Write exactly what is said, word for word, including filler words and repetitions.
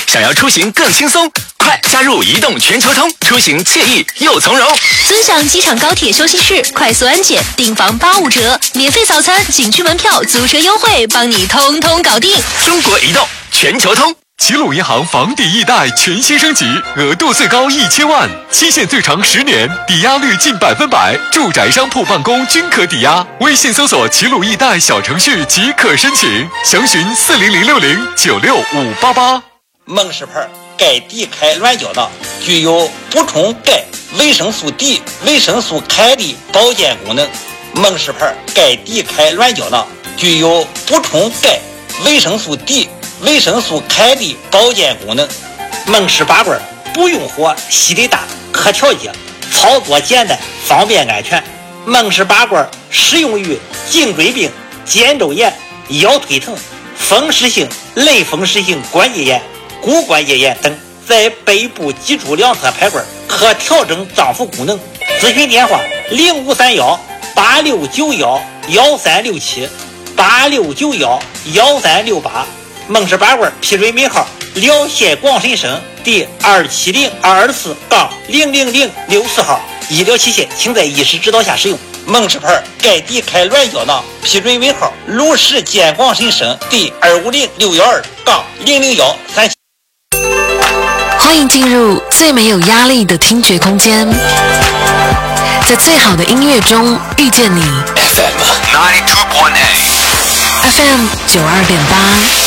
想要出行更轻松，快加入移动全球通，出行惬意又从容。 尊享机场高铁休息室，快速安检，订房八五折，免费早餐，景区门票，租车优惠，帮你通通搞定。 中国移动全球通。 齐鲁银行房抵易贷全新升级，额度最高一千万，期限最长十年，抵押率近百分百，住宅、商铺、办公均可抵押。微信搜索齐鲁易贷小程序即可申请，详询四零零六零九六五八八。 孟氏牌钙 D 开卵胶囊具有补充钙、维生素 D、维生素 K 的保健功能。孟氏牌钙 D 开卵胶囊具有补充钙、维生素 D、维生素 K 的保健功能。孟氏拔罐不用火，吸力大，可调节，操作简单，方便安全。孟氏拔罐适用于颈椎病、肩周炎、腰腿疼、风湿性、类风湿性关节炎、骨关节炎等。在背部脊柱两侧排罐，可调整脏腑功能。咨询电话零五三幺八六九幺幺三六七八六九幺幺三六八。孟氏拔罐批准名号辽县广深省第二七零二二四杠零零零六四号，医疗器械请在医师指导下使用。孟氏牌钙 D 开卵胶囊批准名号鲁石县广深省第二五零六幺二杠零零幺三七。 欢迎进入最没有压力的听觉空间，在最好的音乐中遇见你。 F M 九十二点八 F M 九二点八。